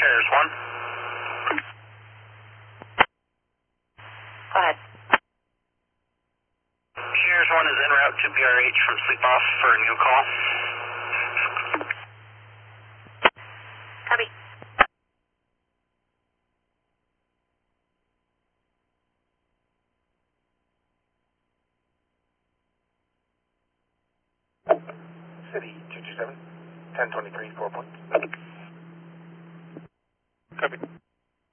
Cheers 1. Go ahead. Cheers 1 is en route to PRH from sleep off for a new call. Copy. City 227, 1023, 4 points. Copy.